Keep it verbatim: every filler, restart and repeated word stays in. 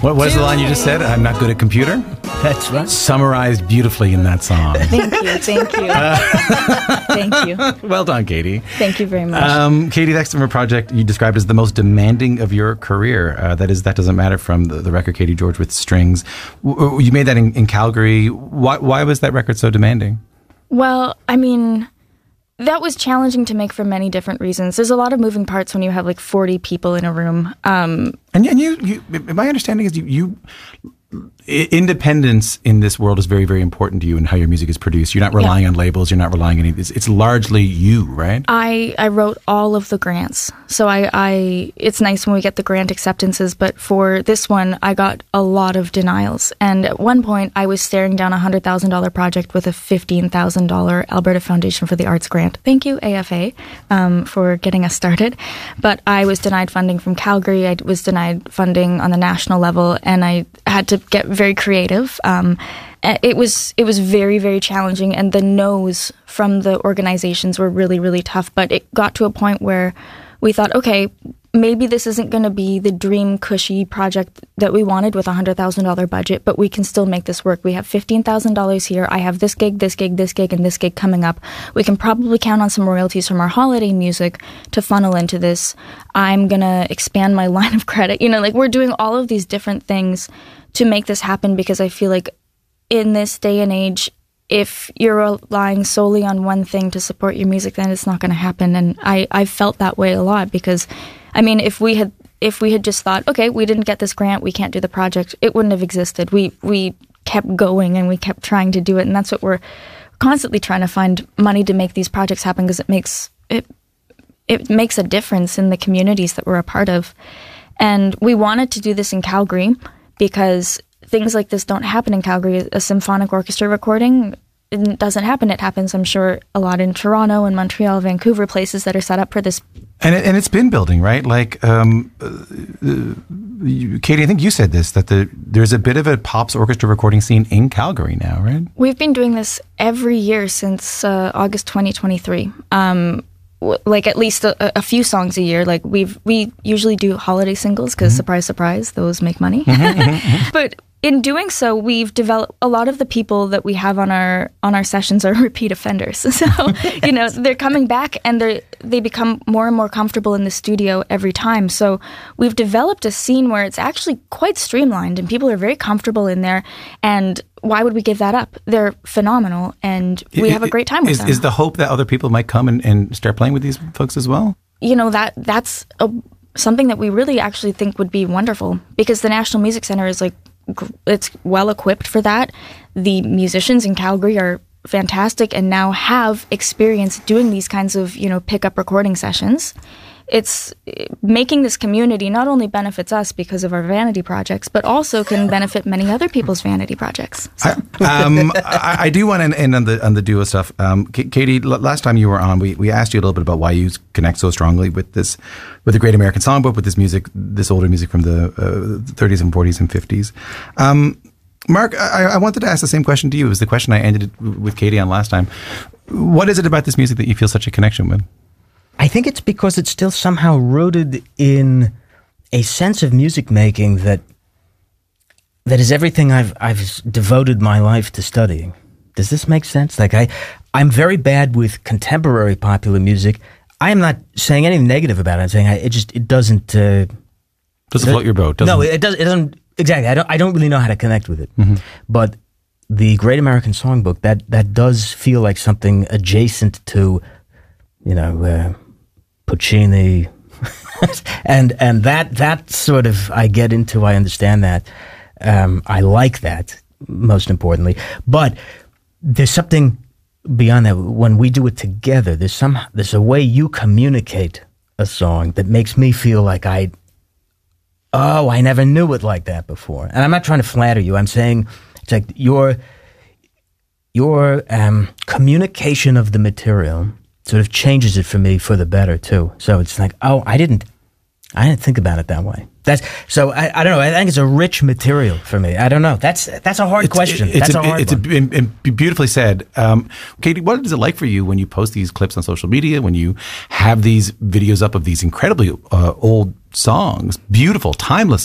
What was the line you just said? I'm not good at computer? That's right. Summarized beautifully in that song. Thank you, thank you. Uh, thank you. Well done, Katie. Thanth you very much. Um, Katie, the Extrovert Project you described as the most demanding of your career. Uh, that is, that doesn't matter from the, the record Katie George with Strings. W- you made that in, in Calgary. Why, why was that record so demanding? Well, I mean, that was challenging to make for many different reasons. There's a lot of moving parts when you have like forty people in a room. Um, and, and you, you, my understanding is you, you independence in this world is very, very important to you and how your music is produced. You're not relying yeah. on labels. You're not relying on any. It's, it's largely you, right? I, I wrote all of the grants. So I, I, it's nice when we get the grant acceptances, but for this one, I got a lot of denials. And at one point, I was staring down a one hundred thousand dollars project with a fifteen thousand dollars Alberta Foundation for the Arts grant. Thank you, A F A, um, for getting us started. But I was denied funding from Calgary. I was denied funding on the national level, and I had to get very creative. Um, it was it was very, very challenging, and the no's from the organizations were really, really tough. But it got to a point where we thought, okay, maybe this isn't going to be the dream cushy project that we wanted with a one hundred thousand dollars budget, but we can still make this work. We have fifteen thousand dollars here. I have this gig, this gig, this gig, and this gig coming up. We can probably count on some royalties from our holiday music to funnel into this. I'm going to expand my line of credit. You know, like we're doing all of these different things to make this happen, because I feel like in this day and age, if you're relying solely on one thing to support your music, then it's not going to happen. And I, I felt that way a lot, because, I mean, if we had if we had just thought, okay, we didn't get this grant, we can't do the project, it wouldn't have existed. We we kept going and we kept trying to do it, and that's what we're constantly trying to find money to make these projects happen, because it makes it it makes a difference in the communities that we're a part of. And we wanted to do this in Calgary because things like this don't happen in Calgary. A symphonic orchestra recording, it doesn't happen. It happens, I'm sure, a lot in Toronto and Montreal, Vancouver, places that are set up for this. And it, and it's been building, right? Like, um, uh, you, Katie, I think you said this, that the there's a bit of a pops orchestra recording scene in Calgary now, right? We've been doing this every year since uh, August twenty twenty-three. Um, w- like at least a, a few songs a year. Like we've we usually do holiday singles because mm-hmm. surprise, surprise, those make money. Mm-hmm, mm-hmm. But in doing so, we've developed a lot of the people that we have on our on our sessions are repeat offenders. So, you know, they're coming back and they they become more and more comfortable in the studio every time. So we've developed a scene where it's actually quite streamlined and people are very comfortable in there. And why would we give that up? They're phenomenal, and we have a great time with is, them. Is the hope that other people might come and, and start playing with these folks as well? You know, that that's a, something that we really actually think would be wonderful, because the National Music Centre is like, it's well equipped for that. The musicians in Calgary are fantastic and now have experience doing these kinds of, you know, pickup recording sessions. It's making this community not only benefits us because of our vanity projects, but also can benefit many other people's vanity projects. So. I, um, I, I do want to end on the on the duo stuff. Um, K- Katie, l- last time you were on, we, we asked you a little bit about why you connect so strongly with this, with the Great American Songbook, with this music, this older music from the uh, thirties and forties and fifties. Um, Mark, I, I wanted to ask the same question to you. It was the question I ended with Katie on last time. What is it about this music that you feel such a connection with? I think it's because it's still somehow rooted in a sense of music making that that is everything I've I've devoted my life to studying. Does this make sense? Like I, I'm very bad with contemporary popular music. I am not saying anything negative about it. I'm saying I, it just it doesn't uh, doesn't float your boat. Doesn't no, it does. It doesn't exactly. I don't. I don't really know how to connect with it. Mm-hmm. But the Great American Songbook, that that does feel like something adjacent to, you know. Uh, Puccini, and and that that sort of I get into. I understand that. Um, I like that, most importantly. But there's something beyond that. When we do it together, there's some there's a way you communicate a song that makes me feel like I. Oh, I never knew it like that before. And I'm not trying to flatter you. I'm saying it's like your your um, communication of the material sort of changes it for me for the better too. So it's like, oh, I didn't, I didn't think about it that way. That's so. I, I don't know. I think it's a rich material for me. I don't know. That's that's a hard it's, question. It's that's a, a hard it's one. It's a, and beautifully said, um, Katie. What is it like for you when you post these clips on social media? When you have these videos up of these incredibly uh, old songs, beautiful, timeless